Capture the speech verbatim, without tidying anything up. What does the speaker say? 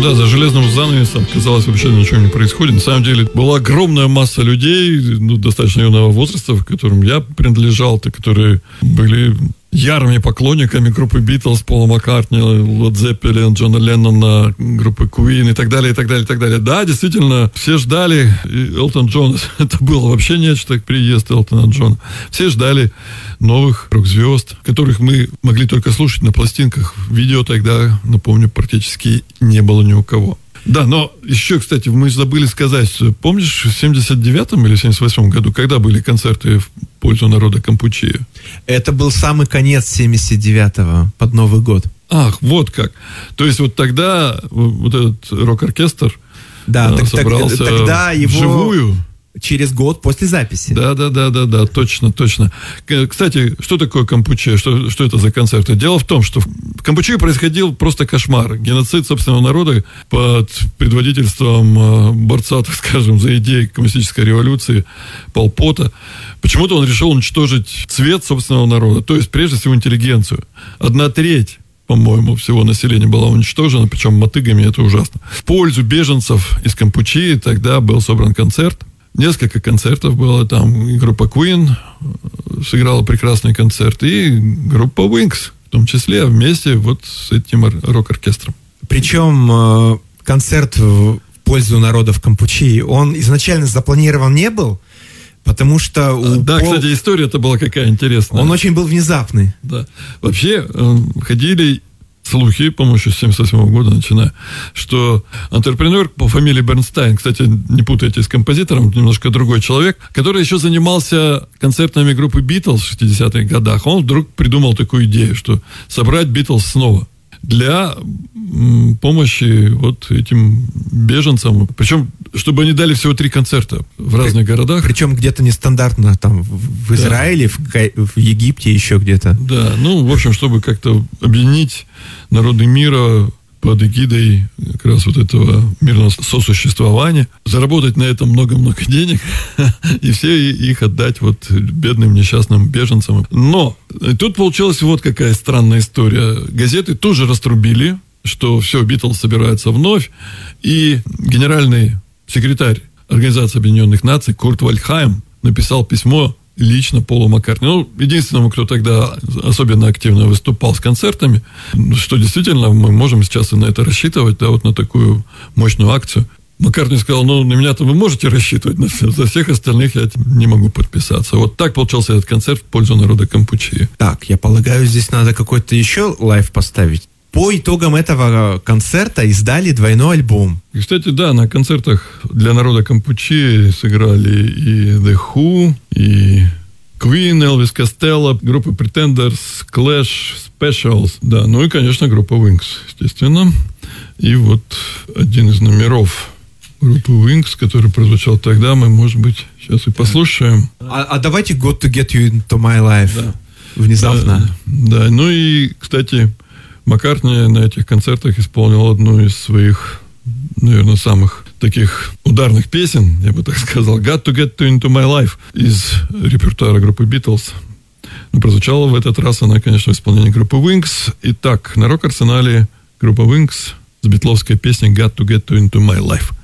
Ну да, за железным занавесом, казалось, вообще ничего не происходит. На самом деле была огромная масса людей, ну, достаточно юного возраста, к которым я принадлежал, которые были ярыми поклонниками группы Битлз, Пола Маккартни, Лед Зеппелин, Джона Леннона, группы Queen и так далее, и так далее, и так далее. Да, действительно, все ждали, и Элтон Джон, это было вообще нечто, приезд Элтона Джона. Все ждали новых рок-звезд, которых мы могли только слушать на пластинках. Видео тогда, напомню, практически не было ни у кого. Да, но еще, кстати, мы забыли сказать, помнишь, в семьдесят девятом или семьдесят восьмом году, когда были концерты в пользу народа Кампучии? Это был самый конец семьдесят девятого, под Новый год. Ах, вот как. То есть вот тогда вот этот рок-оркестр да, а, так, собрался так, тогда его... вживую. Через год после записи. Да, да, да, да, да, точно, точно. Кстати, что такое Кампучия? Что, что это за концерты? Дело в том, что в Кампучии происходил просто кошмар. Геноцид собственного народа под предводительством борца, так скажем, за идеи коммунистической революции Пол Пота. Почему-то он решил уничтожить цвет собственного народа, то есть, прежде всего, интеллигенцию. Одна треть, по-моему, всего населения была уничтожена, причем мотыгами, это ужасно. В пользу беженцев из Кампучии тогда был собран концерт. Несколько концертов было, там группа Queen сыграла прекрасный концерт, и группа Wings, в том числе, вместе вот с этим рок-оркестром. Причем концерт в пользу народов Кампучии, он изначально запланирован не был, потому что... У да, Пол... кстати, история-то была какая интересная. Он очень был внезапный. Да. Вообще, ходили... слухи, по-моему, еще с семьдесят восьмого года начиная, что антрепренер по фамилии Бернстайн, кстати, не путайте с композитором, немножко другой человек, который еще занимался концертами группы Битлз в шестидесятых годах, он вдруг придумал такую идею, что собрать Битлз снова для м, помощи вот этим беженцам. Причем, чтобы они дали всего три концерта в разных При, городах. Причем где-то нестандартно, там, в Израиле, да. в, в Египте, еще где-то. Да, ну, в общем, чтобы как-то объединить народы мира под эгидой как раз вот этого мирного сосуществования, заработать на этом много-много денег и все их отдать вот бедным несчастным беженцам. Но тут получилась вот какая странная история. Газеты тоже раструбили, что все, Битлз собирается вновь, и генеральный секретарь Организации Объединенных Наций Курт Вальдхайм написал письмо лично Полу Маккартни. Ну, единственному, кто тогда особенно активно выступал с концертами, что действительно мы можем сейчас и на это рассчитывать, да, вот на такую мощную акцию. Маккартни сказал, ну, на меня-то вы можете рассчитывать, но за всех остальных я не могу подписаться. Вот так получился этот концерт в пользу народа Кампучии. Так, я полагаю, здесь надо какой-то еще лайв поставить. По итогам этого концерта издали двойной альбом. И, кстати, да, на концертах для народа Кампучии сыграли и The Who, и Queen, Элвис Костелло, группа Pretenders, Clash, Specials, да, ну и, конечно, группа Wings, естественно. И вот один из номеров группы Wings, который прозвучал тогда, мы, может быть, сейчас и послушаем. А, а давайте Got to Get You Into My Life. Да. Внезапно. Да, да, ну и, кстати, Маккартни на этих концертах исполнил одну из своих, наверное, самых таких ударных песен, я бы так сказал, «Got to get into my life» из репертуара группы Beatles. Но прозвучала в этот раз она, конечно, в исполнении группы Wings. Итак, на рок-арсенале группа Wings с битловской песней «Got to get into my life».